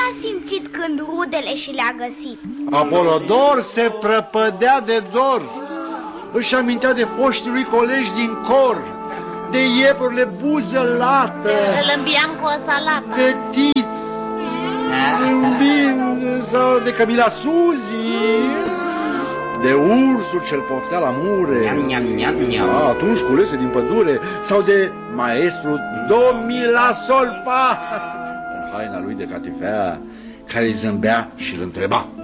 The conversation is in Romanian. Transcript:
a simțit când rudele și le-a găsit? Apolodor se prăpădea de dor. Își amintea de foștii lui colegi din cor, de iepurile buză lată, îl îmbiam cu o salată, de Tiț, sau de Camila Suzi, de ursul ce-l poftea la mure, atunci culese din pădure, sau de maestru Domila Solpa, în haina lui de catifea, care îi zâmbea și îl întreba: